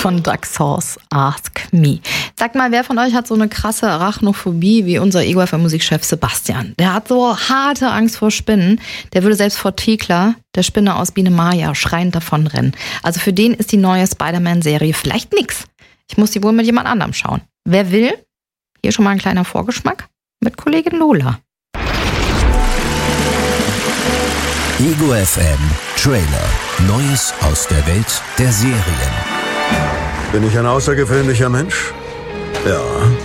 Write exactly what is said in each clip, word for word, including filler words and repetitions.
von Doug Sauce, Ask Me. Sagt mal, wer von euch hat so eine krasse Arachnophobie wie unser Ego F M-Musikchef Sebastian? Der hat so harte Angst vor Spinnen. Der würde selbst vor Thekla, der Spinne aus Biene Maya, schreiend davonrennen. Also für den ist die neue Spider-Man-Serie vielleicht nix. Ich muss die wohl mit jemand anderem schauen. Wer will? Hier schon mal ein kleiner Vorgeschmack mit Kollegin Lola. Ego F M Trailer. Neues aus der Welt der Serien. Bin ich ein außergewöhnlicher Mensch? Ja.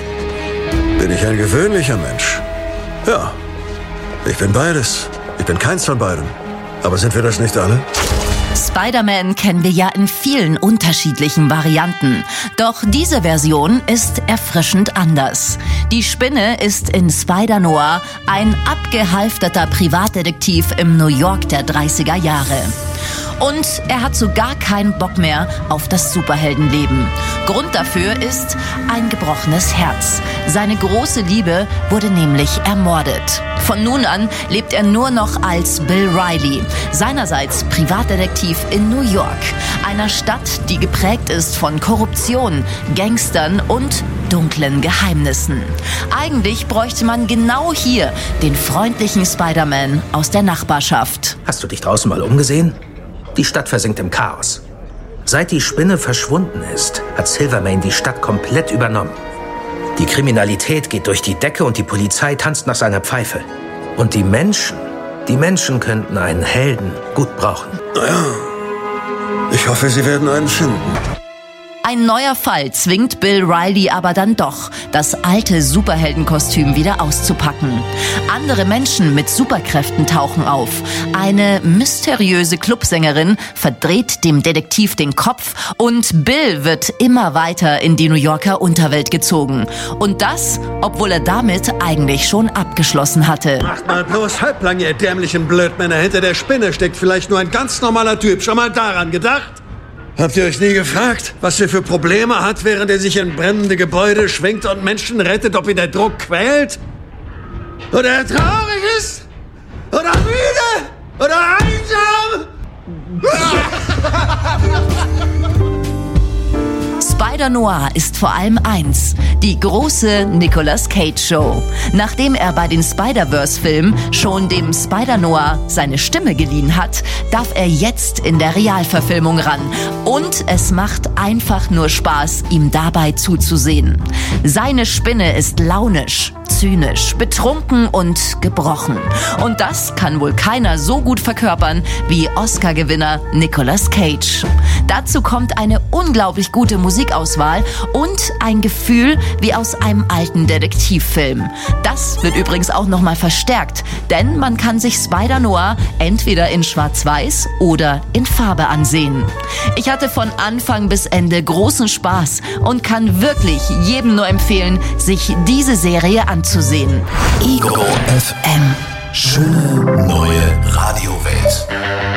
Bin ich ein gewöhnlicher Mensch? Ja. Ich bin beides. Ich bin keins von beiden. Aber sind wir das nicht alle? Spider-Man kennen wir ja in vielen unterschiedlichen Varianten. Doch diese Version ist erfrischend anders. Die Spinne ist in Spider-Noir ein abgehalfterter Privatdetektiv im New York der dreißiger Jahre. Und er hat so gar keinen Bock mehr auf das Superheldenleben. Grund dafür ist ein gebrochenes Herz. Seine große Liebe wurde nämlich ermordet. Von nun an lebt er nur noch als Bill Riley, seinerseits Privatdetektiv in New York, einer Stadt, die geprägt ist von Korruption, Gangstern und dunklen Geheimnissen. Eigentlich bräuchte man genau hier den freundlichen Spider-Man aus der Nachbarschaft. Hast du dich draußen mal umgesehen? Die Stadt versinkt im Chaos. Seit die Spinne verschwunden ist, hat Silvermane die Stadt komplett übernommen. Die Kriminalität geht durch die Decke und die Polizei tanzt nach seiner Pfeife. Und die Menschen, die Menschen könnten einen Helden gut brauchen. Naja, ich hoffe, sie werden einen finden. Ein neuer Fall zwingt Bill Riley aber dann doch, das alte Superheldenkostüm wieder auszupacken. Andere Menschen mit Superkräften tauchen auf. Eine mysteriöse Clubsängerin verdreht dem Detektiv den Kopf und Bill wird immer weiter in die New Yorker Unterwelt gezogen. Und das, obwohl er damit eigentlich schon abgeschlossen hatte. Macht mal bloß halblang, ihr dämlichen Blödmänner. Hinter der Spinne steckt vielleicht nur ein ganz normaler Typ. Schon mal daran gedacht? Habt ihr euch nie gefragt, was er für Probleme hat, während er sich in brennende Gebäude schwingt und Menschen rettet, ob ihn der Druck quält? Oder er traurig ist? Oder müde? Oder einsam? Spider-Noir ist vor allem eins, die große Nicolas Cage Show. Nachdem er bei den Spider-Verse-Filmen schon dem Spider-Noir seine Stimme geliehen hat, darf er jetzt in der Realverfilmung ran. Und es macht einfach nur Spaß, ihm dabei zuzusehen. Seine Spinne ist launisch, zynisch, betrunken und gebrochen. Und das kann wohl keiner so gut verkörpern wie Oscar-Gewinner Nicolas Cage. Dazu kommt eine unglaublich gute Musikauswahl und ein Gefühl wie aus einem alten Detektivfilm. Das wird übrigens auch nochmal verstärkt, denn man kann sich Spider-Noir entweder in Schwarz-Weiß oder in Farbe ansehen. Ich hatte von Anfang bis Ende großen Spaß und kann wirklich jedem nur empfehlen, sich diese Serie anzusehen. Ego F M. Schöne neue Radiowelt.